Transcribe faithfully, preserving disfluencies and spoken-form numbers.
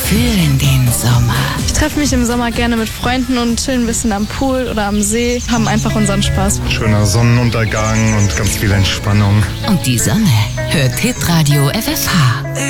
fühlen den Sommer. Ich treffe mich im Sommer gerne mit Freunden und chillen ein bisschen am Pool oder am See, haben einfach unseren Spaß. Schöner Sonnenuntergang und ganz viel Entspannung. Und die Sonne hört Hitradio F F H.